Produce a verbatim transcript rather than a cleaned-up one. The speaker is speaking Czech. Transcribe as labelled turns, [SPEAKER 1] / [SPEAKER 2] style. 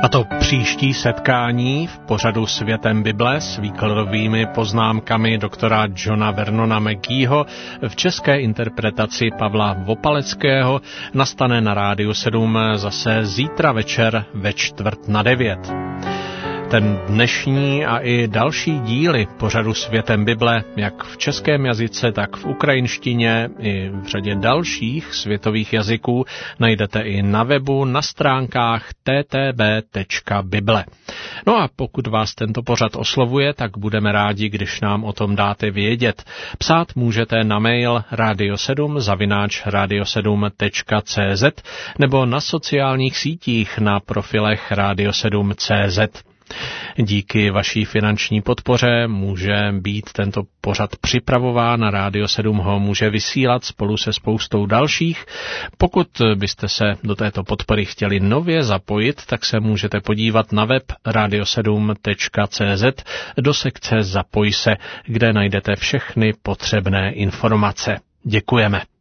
[SPEAKER 1] A to příští setkání v pořadu Světem Bible s výkladovými poznámkami doktora Johna Vernona McGeeho v české interpretaci Pavla Vopaleckého nastane na Rádiu sedm zase zítra večer ve čtvrt na devět. Ten dnešní a i další díly pořadu Světem Bible, jak v českém jazyce, tak v ukrajinštině i v řadě dalších světových jazyků, najdete i na webu na stránkách t t b tečka bible. No a pokud vás tento pořad oslovuje, tak budeme rádi, když nám o tom dáte vědět. Psát můžete na mail radio sedm zavináč radio sedm tečka cz nebo na sociálních sítích na profilech radio sedm tečka cz. Díky vaší finanční podpoře může být tento pořad připravován a Rádio sedm ho může vysílat spolu se spoustou dalších. Pokud byste se do této podpory chtěli nově zapojit, tak se můžete podívat na web radio sedm tečka cz do sekce Zapoj se, kde najdete všechny potřebné informace. Děkujeme.